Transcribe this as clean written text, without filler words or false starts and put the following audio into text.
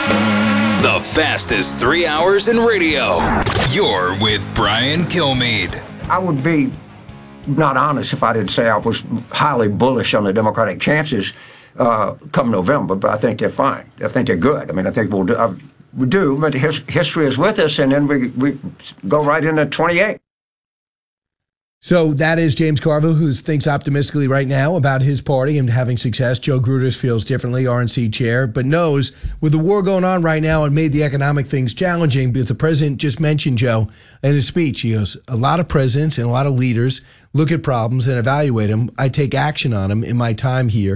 The fastest 3 hours in radio. You're with Brian Kilmeade. I would be not honest if I didn't say I was highly bullish on the Democratic chances come November, but I think they're fine. I think they're good. I mean, I think we'll do, but history is with us, and then we go right into 28. So that is James Carville, who thinks optimistically right now about his party and having success. Joe Grudis feels differently, RNC chair, but knows with the war going on right now, it made the economic things challenging. But the president just mentioned, Joe, in his speech, he goes, a lot of presidents and a lot of leaders look at problems and evaluate them. I take action on them in my time here.